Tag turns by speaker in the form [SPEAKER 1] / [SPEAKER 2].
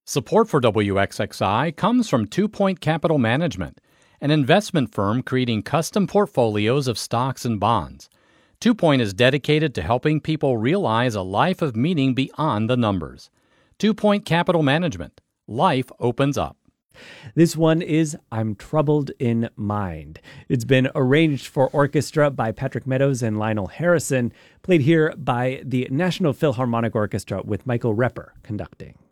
[SPEAKER 1] Support for WXXI comes from 2 Point Capital Management, an investment firm creating custom portfolios of stocks and bonds. 2 Point is dedicated to helping people realize a life of meaning beyond the numbers. 2 Point Capital Management. Life opens up.
[SPEAKER 2] This one is I'm Troubled in Mind. It's been arranged for orchestra by Patrick Meadows and Lionel Harrison, played here by the National Philharmonic Orchestra with Michael Repper conducting.